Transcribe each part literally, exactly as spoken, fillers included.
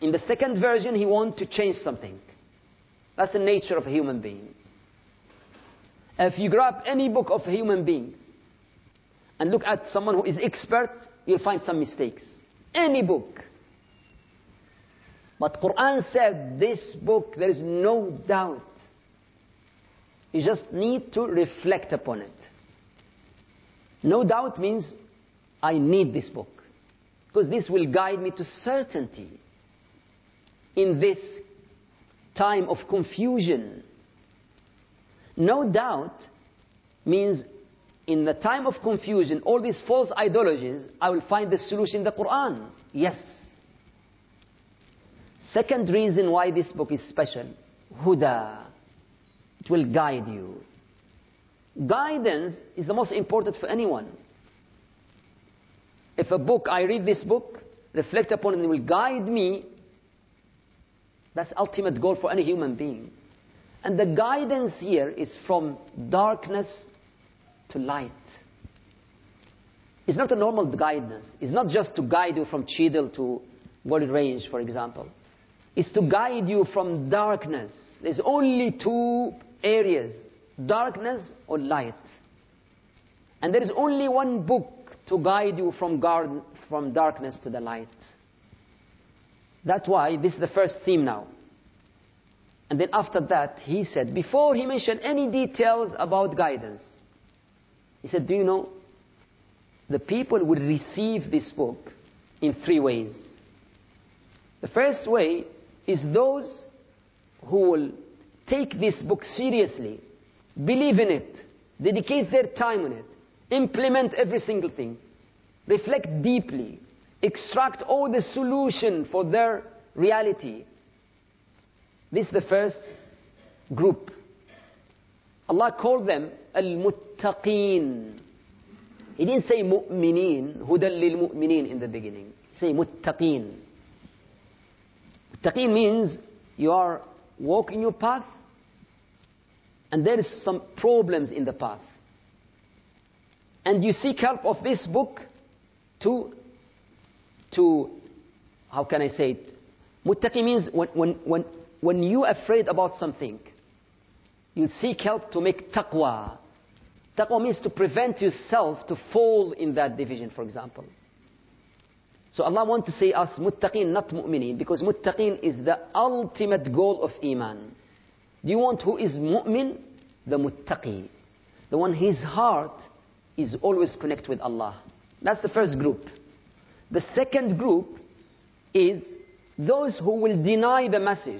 In the second version, he wants to change something. That's the nature of a human being. If you grab any book of human beings and look at someone who is expert, you'll find some mistakes. Any book. But Quran said this book, there is no doubt. You just need to reflect upon it. No doubt means I need this book. Because this will guide me to certainty in this time of confusion. No doubt means in the time of confusion, all these false ideologies, I will find the solution in the Quran. Yes. Second reason why this book is special, Huda. It will guide you. Guidance is the most important for anyone. If a book, I read this book, reflect upon it, and it will guide me, that's the ultimate goal for any human being. And the guidance here is from darkness to light. It's not a normal guidance. It's not just to guide you from Cheadle to Golden Range, for example. It's to guide you from darkness. There's only two areas, darkness or light. And there is only one book to guide you from, guard, from darkness to the light. That's why this is the first theme now. And then after that, he said, before he mentioned any details about guidance, he said, do you know, the people will receive this book in three ways. The first way is those who will take this book seriously, believe in it, dedicate their time on it, implement every single thing, reflect deeply, extract all the solution for their reality. This is the first group. Allah called them al-muttaqeen. He didn't say mu'mineen, hudan lil-mu'mineen in the beginning. He said muttaqeen. Muttaqeen means you are walking your path and there is some problems in the path. And you seek help of this book to, to how can I say it? Muttaqi means when, when, when, when you're afraid about something, you seek help to make taqwa. Taqwa means to prevent yourself to fall in that division, for example. So Allah wants to say us muttaqeen, not mu'mineen, because muttaqeen is the ultimate goal of iman. Do you want who is mu'min? The muttaqi. The one his heart is always connected with Allah. That's the first group. The second group is those who will deny the message.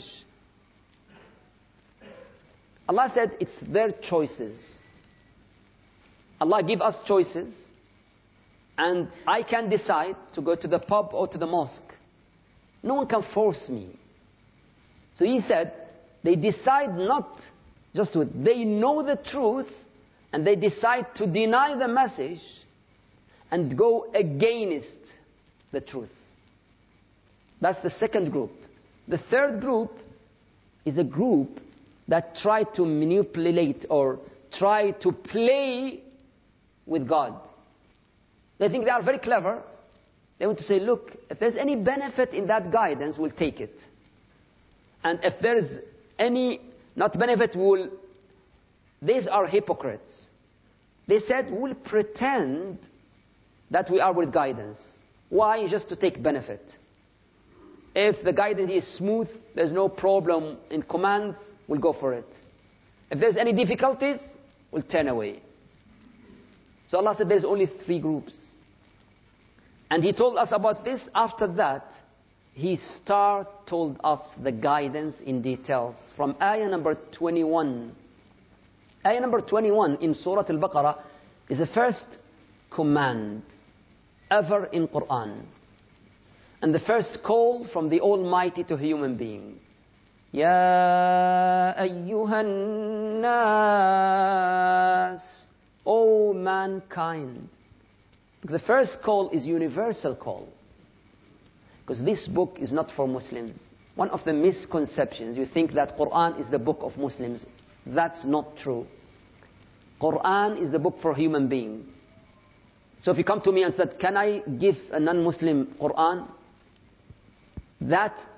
Allah said it's their choices. Allah give us choices, and I can decide to go to the pub or to the mosque. No one can force me. So He said, they decide not just to, they know the truth, and they decide to deny the message and go against the truth. That's the second group. The third group is a group that try to manipulate or try to play with God. They think they are very clever. They want to say, look, if there's any benefit in that guidance, we'll take it. And if there is any not benefit, we'll... These are hypocrites. They said, we'll pretend that we are with guidance. Why? Just to take benefit. If the guidance is smooth, there's no problem in commands, we'll go for it. If there's any difficulties, we'll turn away. So Allah said there's only three groups. And He told us about this. After that, He start told us the guidance in details. From ayah number twenty-one. Ayah number twenty-one in Surah Al-Baqarah is the first command ever in Quran. And the first call from the Almighty to human being. Ya ayyuhan nas, O mankind. The first call is universal call. Because this book is not for Muslims. One of the misconceptions, you think that Quran is the book of Muslims. That's not true. Quran is the book for human being. So if you come to me and said, can I give a non-Muslim Quran? That